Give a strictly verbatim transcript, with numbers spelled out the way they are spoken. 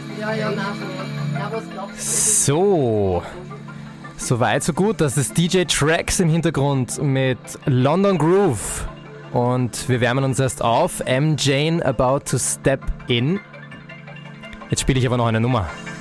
Ja, ja, nein, so. Ja, was glaubst du? So. So weit, so gut. Das ist D J Tracks im Hintergrund mit London Groove. Und wir wärmen uns erst auf. M. Jane About to Step In. Jetzt spiele ich aber noch eine Nummer.